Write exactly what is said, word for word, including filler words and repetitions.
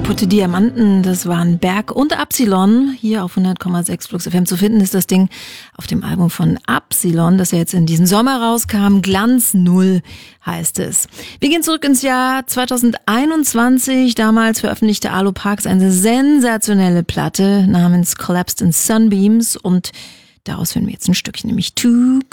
Kaputte Diamanten, das waren Berg und Absilon. Hier auf hundert Komma sechs Flux F M zu finden ist das Ding auf dem Album von Absilon, das ja jetzt in diesem Sommer rauskam. Glanz Null heißt es. Wir gehen zurück ins Jahr zweitausendeinundzwanzig. Damals veröffentlichte Arlo Parks eine sensationelle Platte namens Collapsed in Sunbeams und daraus finden wir jetzt ein Stückchen, nämlich Too